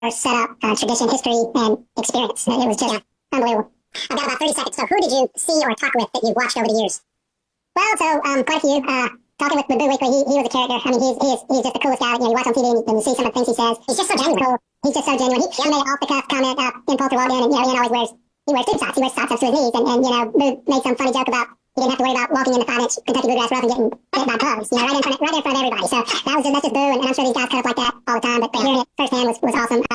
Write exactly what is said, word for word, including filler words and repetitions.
setup, uh, tradition, history, and experience. It was just unbelievable. I've got about thirty seconds. So who did you see or talk with that you've watched over the years? Well, so um, quite a few. Uh, talking with, with Boo Weekley, he, he was a character. I mean, he's, he's, he's just the coolest guy. You know, you watch on T V and you, and you see some of the things he says. He's just so genuine. Cool. He's just so genuine. He, he made an off-the-cuff comment. Uh, Ian Poulter walked in, and, you know, Ian always wears, he wears tube socks. He wears socks up to his knees. And, and you know, Boo made some funny joke about he didn't have to worry about walking in the five-inch Kentucky Bluegrass rough and getting bit by bugs, you know, right in front of, right in front of everybody. So that was just, that's just Boo, and, and I'm sure these guys cut up like that all the time. But, but hearing it firsthand was, was awesome.